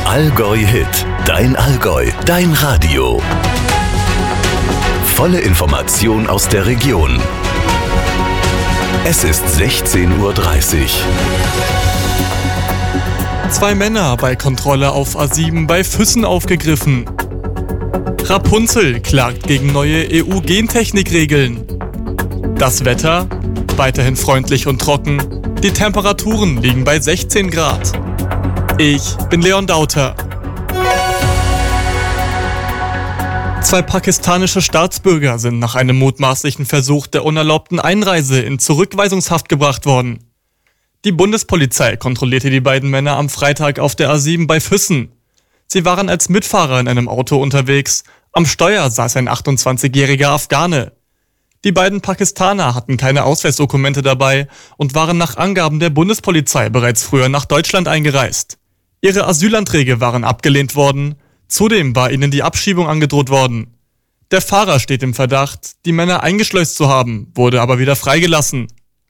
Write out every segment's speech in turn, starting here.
Allgäu-Hit, dein Allgäu, dein Radio. Volle Information aus der Region. Es ist 16:30 Uhr. 2 Männer bei Kontrolle auf A7 bei Füssen aufgegriffen. Rapunzel klagt gegen neue EU-Gentechnikregeln. Das Wetter? Weiterhin freundlich und trocken. Die Temperaturen liegen bei 16 Grad. Ich bin Leon Dauter. 2 pakistanische Staatsbürger sind nach einem mutmaßlichen Versuch der unerlaubten Einreise in Zurückweisungshaft gebracht worden. Die Bundespolizei kontrollierte die beiden Männer am Freitag auf der A7 bei Füssen. Sie waren als Mitfahrer in einem Auto unterwegs. Am Steuer saß ein 28-jähriger Afghane. Die beiden Pakistaner hatten keine Ausweisdokumente dabei und waren nach Angaben der Bundespolizei bereits früher nach Deutschland eingereist. Ihre Asylanträge waren abgelehnt worden. Zudem war ihnen die Abschiebung angedroht worden. Der Fahrer steht im Verdacht, die Männer eingeschleust zu haben, wurde aber wieder freigelassen.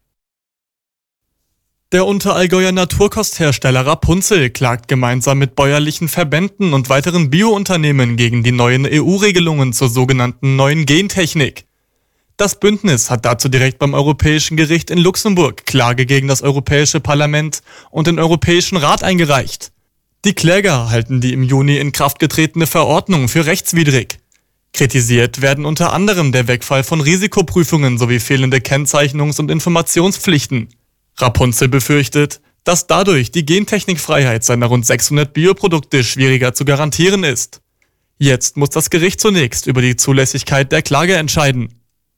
Der Unterallgäuer Naturkosthersteller Rapunzel klagt gemeinsam mit bäuerlichen Verbänden und weiteren Biounternehmen gegen die neuen EU-Regelungen zur sogenannten neuen Gentechnik. Das Bündnis hat dazu direkt beim Europäischen Gericht in Luxemburg Klage gegen das Europäische Parlament und den Europäischen Rat eingereicht. Die Kläger halten die im Juni in Kraft getretene Verordnung für rechtswidrig. Kritisiert werden unter anderem der Wegfall von Risikoprüfungen sowie fehlende Kennzeichnungs- und Informationspflichten. Rapunzel befürchtet, dass dadurch die Gentechnikfreiheit seiner rund 600 Bioprodukte schwieriger zu garantieren ist. Jetzt muss das Gericht zunächst über die Zulässigkeit der Klage entscheiden.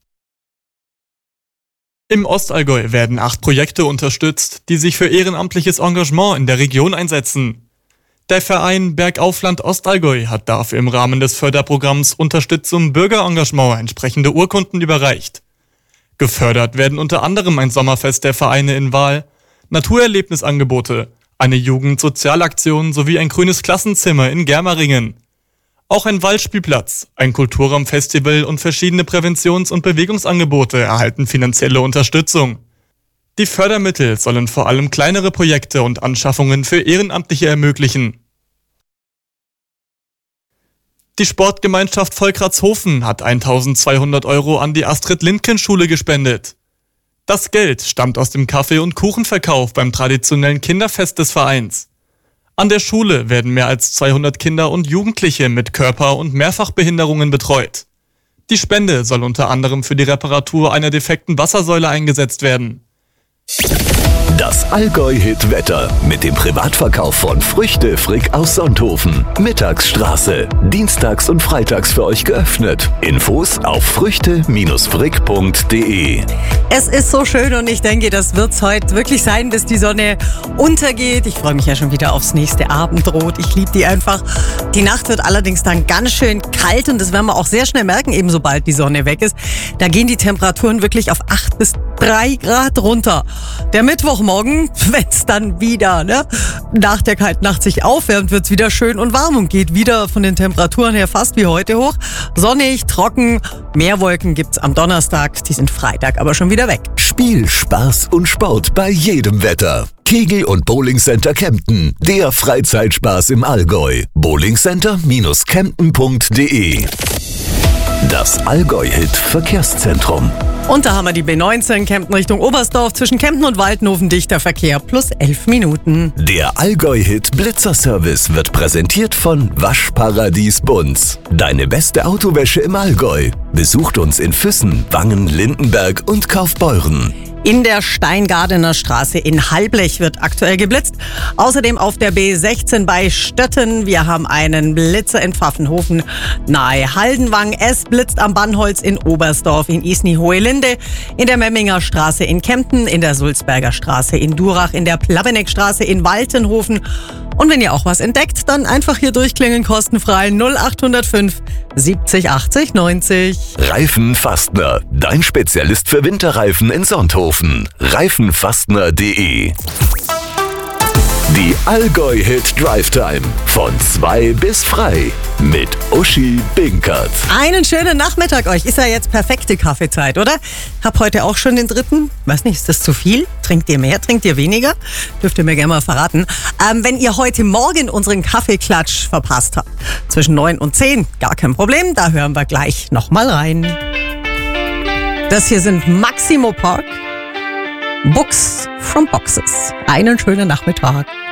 Im Ostallgäu werden 8 Projekte unterstützt, die sich für ehrenamtliches Engagement in der Region einsetzen. Der Verein Bergaufland Ostallgäu hat dafür im Rahmen des Förderprogramms Unterstützung Bürgerengagement entsprechende Urkunden überreicht. Gefördert werden unter anderem ein Sommerfest der Vereine in Wahl, Naturerlebnisangebote, eine Jugendsozialaktion sowie ein grünes Klassenzimmer in Germeringen. Auch ein Waldspielplatz, ein Kulturraumfestival und verschiedene Präventions- und Bewegungsangebote erhalten finanzielle Unterstützung. Die Fördermittel sollen vor allem kleinere Projekte und Anschaffungen für Ehrenamtliche ermöglichen. Die Sportgemeinschaft Volkratshofen hat 1.200 € an die Astrid-Lindgren-Schule gespendet. Das Geld stammt aus dem Kaffee- und Kuchenverkauf beim traditionellen Kinderfest des Vereins. An der Schule werden mehr als 200 Kinder und Jugendliche mit Körper- und Mehrfachbehinderungen betreut. Die Spende soll unter anderem für die Reparatur einer defekten Wassersäule eingesetzt werden. Das Allgäu-Hit-Wetter mit dem Privatverkauf von Früchte Frick aus Sonthofen. Mittagsstraße. Dienstags und freitags für euch geöffnet. Infos auf früchte-frick.de. Es ist so schön und ich denke, das wird es heute wirklich sein, bis die Sonne untergeht. Ich freue mich ja schon wieder aufs nächste Abendrot. Ich liebe die einfach. Die Nacht wird allerdings dann ganz schön kalt und das werden wir auch sehr schnell merken, eben sobald die Sonne weg ist. Da gehen die Temperaturen wirklich auf 8 bis 3 Grad runter. Der Mittwochmorgen, wenn es dann wieder nach der kalten Nacht sich aufwärmt, wird es wieder schön und warm und geht wieder von den Temperaturen her fast wie heute hoch. Sonnig, trocken, mehr Wolken gibt's am Donnerstag, die sind Freitag aber schon wieder weg. Spiel, Spaß und Sport bei jedem Wetter. Kegel- und Bowlingcenter Kempten, der Freizeitspaß im Allgäu. bowlingcenter-kempten.de. Das Allgäu-Hit Verkehrszentrum. Und da haben wir die B19 Kempten Richtung Oberstdorf zwischen Kempten und Waldenhofen dichter Verkehr plus 11 Minuten. Der Allgäu-Hit Blitzerservice wird präsentiert von Waschparadies Bunz. Deine beste Autowäsche im Allgäu. Besucht uns in Füssen, Wangen, Lindenberg und Kaufbeuren. In der Steingardener Straße in Halblech wird aktuell geblitzt. Außerdem auf der B16 bei Stötten. Wir haben einen Blitzer in Pfaffenhofen nahe Haldenwang. Es blitzt am Bannholz in Oberstdorf, in Isny-Hohelinde, in der Memminger Straße in Kempten, in der Sulzberger Straße in Durach, in der Plaveneckstraße in Waltenhofen. Und wenn ihr auch was entdeckt, dann einfach hier durchklingeln, kostenfrei 0805 70 80 90. Reifenfastner, dein Spezialist für Winterreifen in Sonthofen. Reifenfastner.de. Die Allgäu-Hit Drive Time. Von 2 bis frei. Mit Uschi Binkert. Einen schönen Nachmittag euch. Ist ja jetzt perfekte Kaffeezeit, oder? Hab heute auch schon den 3. Weiß nicht, ist das zu viel? Trinkt ihr mehr? Trinkt ihr weniger? Dürft ihr mir gerne mal verraten. Wenn ihr heute Morgen unseren Kaffeeklatsch verpasst habt, zwischen 9 und 10, gar kein Problem. Da hören wir gleich nochmal rein. Das hier sind Maximo Park. Books from Boxes. Einen schönen Nachmittag.